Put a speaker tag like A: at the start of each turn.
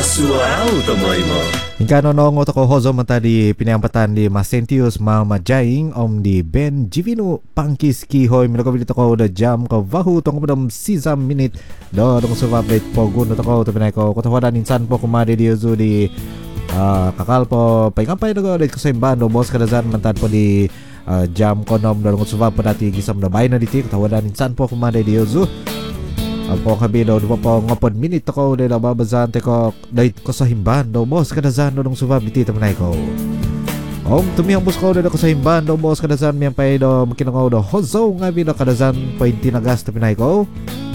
A: Masuao tomoy mo.
B: Hingga nonong ko hozo tadi pinayampatan di Masentius Mama Jaing om di Ben Jivinu Pangkis Kihoy minakabilit ako da jam ko vahu tong padam sisam minute do tong survive pogun to ko to pinay ko tawadan insan po kumade di uzu di kakal po paingapay na ko ko sa imbando boss kadazan mantad po di jam konom do tong survive pa dati gisam na bay na diti tawadan insan po kumade di uzu po kami daw po ngopod minute ko dahil babazante ko dahil ko sa himban daw boss kadazan daw nung subabiti tamanay ko tumiyang bus ko daw ko sa himban daw boss kadazan miyang pay daw makinang ko daw hozo nga bino kadazan po yung tinagas tapinay ko